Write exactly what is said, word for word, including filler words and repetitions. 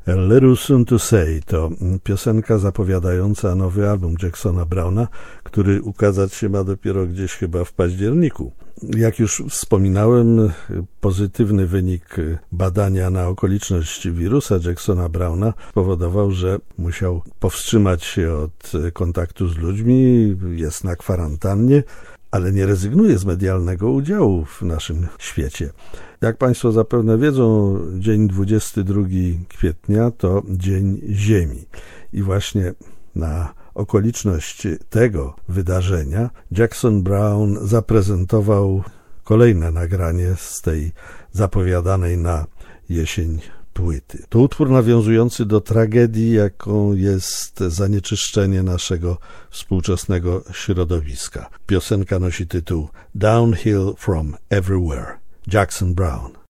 A Little Soon to Say to piosenka zapowiadająca nowy album Jacksona Browna, który ukazać się ma dopiero gdzieś chyba w październiku. Jak już wspominałem, pozytywny wynik badania na okoliczność wirusa Jacksona Browna powodował, że musiał powstrzymać się od kontaktu z ludźmi, jest na kwarantannie, ale nie rezygnuje z medialnego udziału w naszym świecie. Jak Państwo zapewne wiedzą, dzień dwudziestego drugiego kwietnia to Dzień Ziemi i właśnie na okoliczność tego wydarzenia Jackson Brown zaprezentował kolejne nagranie z tej zapowiadanej na jesień płyty. To utwór nawiązujący do tragedii, jaką jest zanieczyszczenie naszego współczesnego środowiska. Piosenka nosi tytuł Downhill from Everywhere. Jackson Brown.